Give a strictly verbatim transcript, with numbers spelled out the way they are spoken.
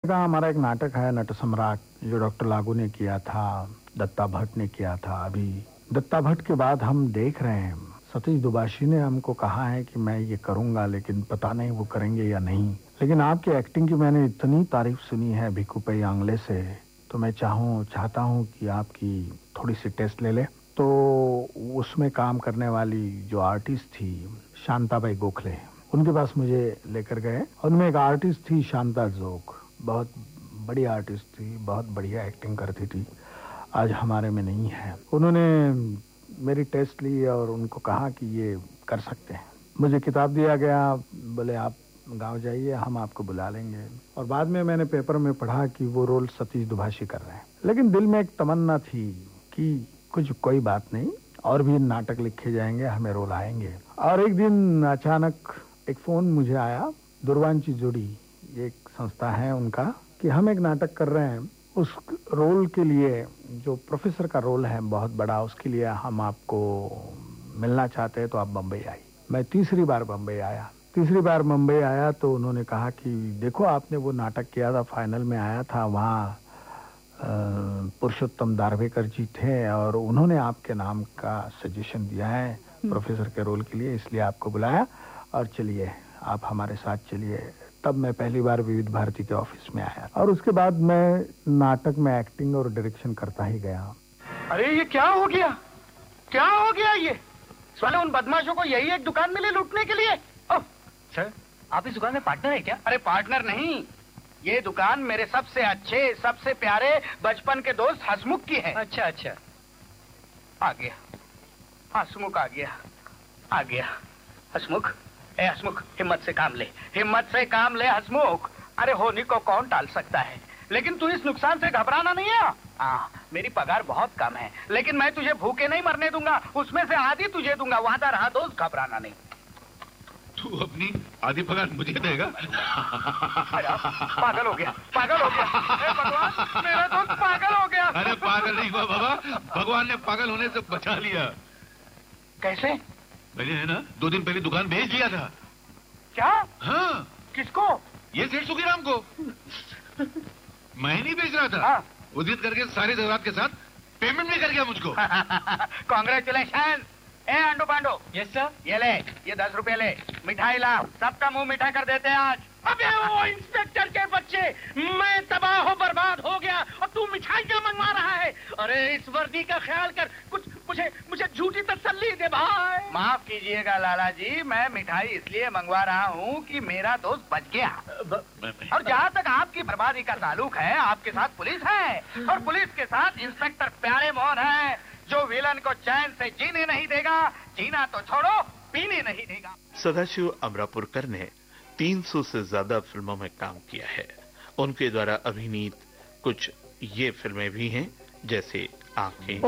तीसरा हमारा एक नाटक है नट सम्राट, जो डॉक्टर लागू ने किया था, दत्ता भट्ट ने किया था। अभी दत्ता भट्ट के बाद हम देख रहे हैं, सतीश दुबाशी ने हमको कहा है कि मैं ये करूंगा, लेकिन पता नहीं वो करेंगे या नहीं। लेकिन आपकी एक्टिंग की मैंने इतनी तारीफ सुनी है भिक्कू पै आंगले से, तो मैं चाहूँ चाहता हूँ कि आपकी थोड़ी सी टेस्ट ले ले। तो उसमें काम करने वाली जो आर्टिस्ट थी शांताबाई गोखले, उनके पास मुझे लेकर गए। उनमें एक आर्टिस्ट थी शांता जोग, बहुत बड़ी आर्टिस्ट थी, बहुत बढ़िया एक्टिंग करती थी, आज हमारे में नहीं है। उन्होंने मेरी टेस्ट ली और उनको कहा कि ये कर सकते हैं। मुझे किताब दिया गया, बोले आप गांव जाइए, हम आपको बुला लेंगे। और बाद में मैंने पेपर में पढ़ा कि वो रोल सतीश दुभाषी कर रहे हैं। लेकिन दिल में एक तमन्ना थी कि कुछ कोई बात नहीं, और भी नाटक लिखे जाएंगे, हमें रोल आएंगे। और एक दिन अचानक एक फोन मुझे आया, दुर्वांची जोड़ी एक संस्था है उनका, कि हम एक नाटक कर रहे हैं, उस रोल के लिए जो प्रोफेसर का रोल है बहुत बड़ा, उसके लिए हम आपको मिलना चाहते हैं, तो आप बम्बई आई। मैं तीसरी बार बम्बई आया। तीसरी बार मुंबई आया तो उन्होंने कहा कि देखो आपने वो नाटक किया था, फाइनल में आया था, वहाँ पुरुषोत्तम दारवेकर जी थे और उन्होंने आपके नाम का सजेशन दिया है प्रोफेसर के रोल के लिए, इसलिए आपको बुलाया और चलिए आप हमारे साथ चलिए। तब मैं पहली बार विविध भारती के ऑफिस में आया और उसके बाद मैं नाटक में एक्टिंग और डायरेक्शन करता ही गया। अरे ये क्या हो गया, क्या हो गया ये? साले उन बदमाशों को यही एक दुकान मिली लूटने के लिए। ओह सर, आप इस दुकान में पार्टनर है क्या? अरे पार्टनर नहीं, ये दुकान मेरे सबसे अच्छे सबसे प्यारे बचपन के दोस्त हसमुख की है। अच्छा अच्छा, आ गया हसमुख, आ गया आ गया हसमुख। ए हसमुख, हिम्मत से काम ले, हिम्मत से काम ले हसमुख। अरे होनी को कौन टाल सकता है, लेकिन तू इस नुकसान से घबराना नहीं है। हाँ, मेरी पगार बहुत कम है, लेकिन मैं तुझे भूखे नहीं मरने दूंगा, उसमें से आधी तुझे दूंगा, वादा रहा दोस्त, घबराना नहीं। तू अपनी आधी पगार मुझे देगा? पागल हो गया, पागल हो गया। ए भगवान, मेरा दोस्त पागल हो गया। अरे पागल नहीं हुआ बाबा, भगवान ने पागल होने से बचा लिया। कैसे? मैंने है ना दो दिन पहले दुकान बेच दिया था। क्या? हाँ। किसको? ये सेठ सुखीराम को। मैं नहीं बेच रहा था। हाँ। उदित करके सारी जरूरत के साथ पेमेंट भी कर गया मुझको। कांग्रेचुलेशन। ए अंडू पांडू। Yes sir. ये ले, ये दस रुपए ले, मिठाई ला, सबका मुंह मीठा कर देते हैं आज। अबे वो इंस्पेक्टर के बच्चे, मैं तबाह हो बर्बाद हो गया और तू मिठाई क्या मंगवा रहा है? अरे इस वर्दी का ख्याल कर, कुछ मुझे मुझे झूठी तसल्ली दे भाई। माफ कीजिएगा लाला जी, मैं मिठाई इसलिए मंगवा रहा हूँ कि मेरा दोस्त बच गया। और जहाँ तक आपकी बर्बादी का ताल्लुक है, आपके साथ पुलिस है और पुलिस के साथ इंस्पेक्टर प्यारे मोहन है, जो विलन को चैन से जीने नहीं देगा, जीना तो छोड़ो पीने नहीं देगा। सदाशिव अमरापुरकर ने तीन सौ से ज्यादा फिल्मों में काम किया है। उनके द्वारा अभिनीत कुछ ये फिल्में भी हैं, जैसे आंखें,